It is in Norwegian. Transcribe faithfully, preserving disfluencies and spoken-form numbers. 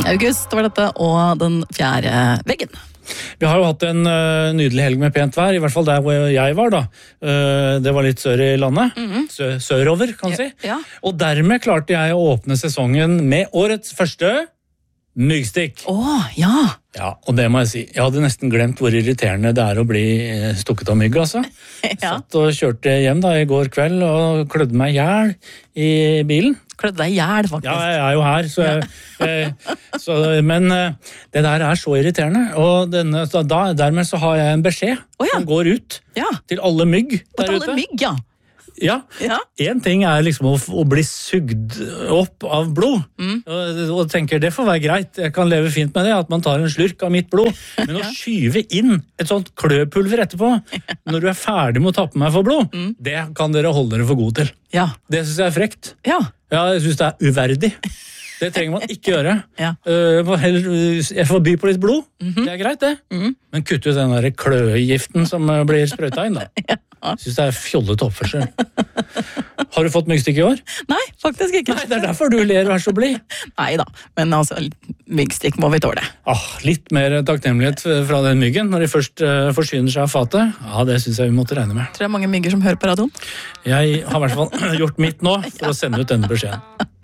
August var dette, og den fjerde veggen. Vi har jo hatt en uh, nydelig helg med pent vær, i hvert fall der hvor jeg var da. Uh, det var litt sør i landet, mm-hmm. Sø sørover kan man si. Ja. Og dermed klarte jeg å åpne sesongen med årets første myggstikk. Åh, ja. Ja, og det må jeg si. Jeg hadde nesten glemt hvor irriterende det er å bli stukket av mygg, altså. Jeg Ja. satt og kjørte hjem da i går kveld og klødde meg ihjel i bilen. Klødde deg ihjel, faktisk. Ja, jeg er jo her, så jeg, jeg, så, men eh, det der er så irriterende. Og denne, så da, dermed så har jeg en beskjed Å, ja. som går ut Ja. til alle mygg Og der til alle ute. mygg, ja. Ja, Ja. en ting er liksom å, å bli sugd opp av blod, Mm. og, og tenker det får være greit, jeg kan leve fint med det, at man tar en slurk av mitt blod, men å skyve inn et sånt kløpulver etterpå, når du er ferdig med å tappe meg for blod, Mm. det kan dere holde dere for gode til. Ja. Det synes jeg er frekt. Ja. Ja, jeg synes det er uverdig. Det trenger man ikke gjøre. Ja. Uh, jeg får by på litt blod, det er greit det. Mhm. Men kutt ut den der kløegiften som uh, blir sprøyta inn da. Ja. Jeg synes det er fjollete oppførsel. Har du fått myggstikk i år? Nei, faktisk ikke. Nei, det er derfor du ler og er så blid. Nei da, men altså, myggstikk må vi tåle. Ah, litt mer takknemlighet fra den myggen når de først uh, forsyner seg av fatet. Ja, det synes jeg vi måtte regne med. Tror jeg mange mygger som hører på radioen. Jeg har i hvert fall gjort mitt nå for å sende ut denne beskjeden.